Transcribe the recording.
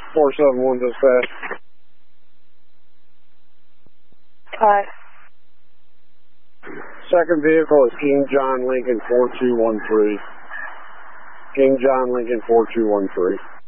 471 dispatch. Hi. Second vehicle is King John Lincoln 4213. King John Lincoln 4213.